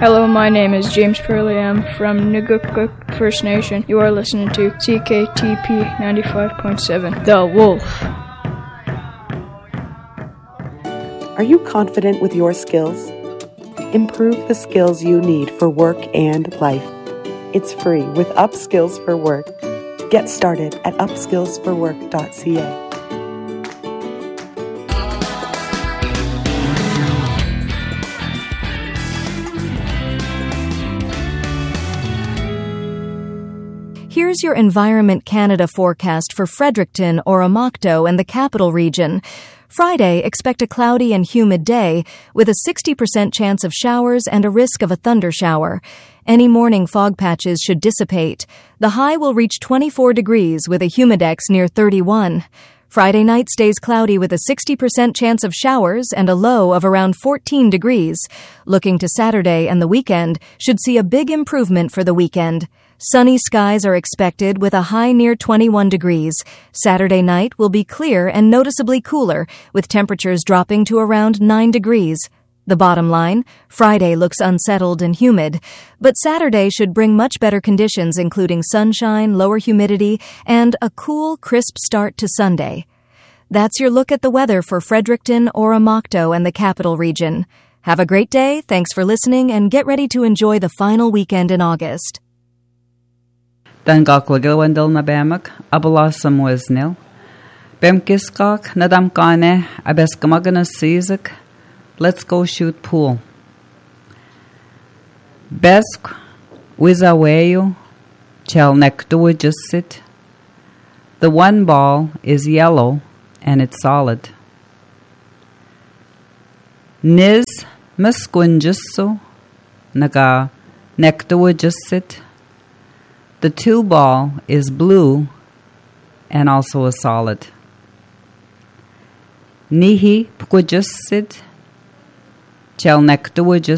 Hello, my name is James Purley. I'm from Nugukuk First Nation. You are listening to CKTP 95.7, The Wolf. Are you confident with your skills? Improve the skills you need for work and life. It's free with Upskills for Work. Get started at upskillsforwork.ca. Here's your Environment Canada forecast for Fredericton, Oromocto, and the Capital Region. Friday, expect a cloudy and humid day with a 60% chance of showers and a risk of a thunder shower. Any morning fog patches should dissipate. The high will reach 24 degrees with a humidex near 31. Friday night stays cloudy with a 60% chance of showers and a low of around 14 degrees. Looking to Saturday and the weekend should see a big improvement for the weekend. Sunny skies are expected with a high near 21 degrees. Saturday night will be clear and noticeably cooler, with temperatures dropping to around 9 degrees. The bottom line, Friday looks unsettled and humid, but Saturday should bring much better conditions including sunshine, lower humidity, and a cool, crisp start to Sunday. That's your look at the weather for Fredericton, Oromocto, and the Capital Region. Have a great day, thanks for listening, and get ready to enjoy the final weekend in August. Dan gachlagil wendel na bemak, abalasam wiznil. Bem kiskak, nadam kane, abeskamagana sizak. Let's go shoot pool. Besk, wizaweyu, chel nektua just sit. The one ball is yellow and it's solid. Niz, musquinjussu, naga nektua just sit. The two ball is blue and also a solid. Nihi pukujussid, chel nektua